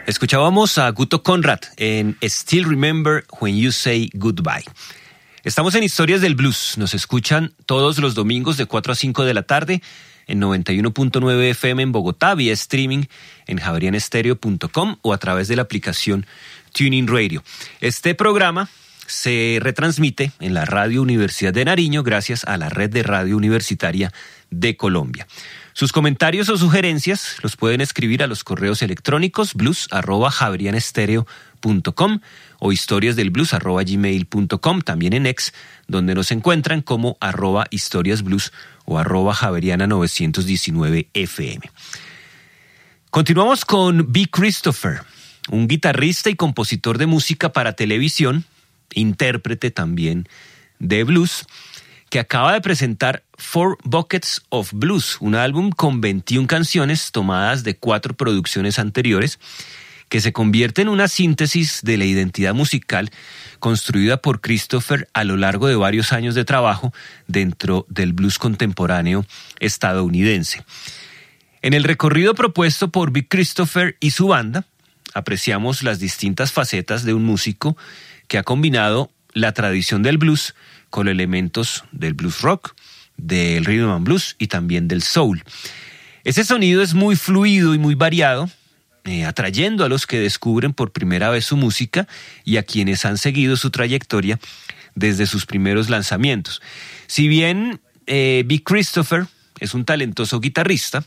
Escuchábamos a Guto Conrad en Still Remember When You Say Goodbye. Estamos en Historias del Blues. Nos escuchan todos los domingos de 4 a 5 de la tarde en 91.9 FM en Bogotá, vía streaming en javerianestereo.com o a través de la aplicación TuneIn Radio. Este programa se retransmite en la Radio Universidad de Nariño gracias a la Red de Radio Universitaria de Colombia. Sus comentarios o sugerencias los pueden escribir a los correos electrónicos blues@javerianestereo.com o historiasdelblues@gmail.com, también en X, donde nos encuentran como @historiasblues o @javeriana919fm. Continuamos con B. Christopher, un guitarrista y compositor de música para televisión, intérprete también de blues, que acaba de presentar Four Buckets of Blues, un álbum con 21 canciones tomadas de 4 producciones anteriores, que se convierte en una síntesis de la identidad musical construida por Christopher a lo largo de varios años de trabajo dentro del blues contemporáneo estadounidense. En el recorrido propuesto por Big Christopher y su banda, apreciamos las distintas facetas de un músico que ha combinado la tradición del blues con elementos del blues rock, del rhythm and blues y también del soul. Ese sonido es muy fluido y muy variado, atrayendo a los que descubren por primera vez su música y a quienes han seguido su trayectoria desde sus primeros lanzamientos. Si bien Big Christopher es un talentoso guitarrista,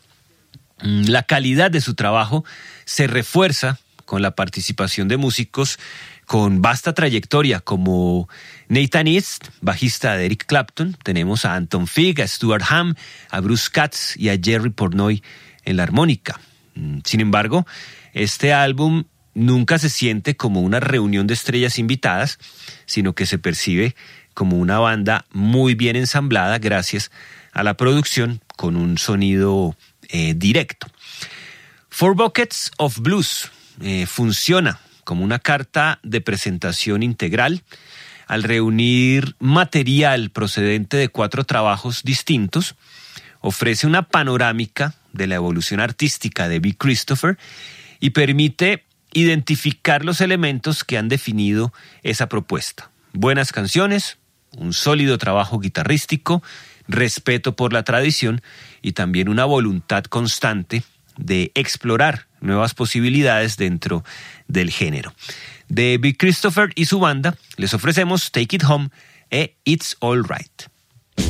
la calidad de su trabajo se refuerza con la participación de músicos con vasta trayectoria como Nathan East, bajista de Eric Clapton. Tenemos a Anton Fig, a Stuart Hamm, a Bruce Katz y a Jerry Portnoy en la armónica. Sin embargo, este álbum nunca se siente como una reunión de estrellas invitadas, sino que se percibe como una banda muy bien ensamblada gracias a la producción con un sonido directo. Four Buckets of Blues funciona como una carta de presentación integral al reunir material procedente de 4 trabajos distintos. Ofrece una panorámica de la evolución artística de Big Christopher y permite identificar los elementos que han definido esa propuesta. Buenas canciones, un sólido trabajo guitarrístico, respeto por la tradición y también una voluntad constante de explorar nuevas posibilidades dentro del género. De Big Christopher y su banda les ofrecemos Take It Home e It's All Right.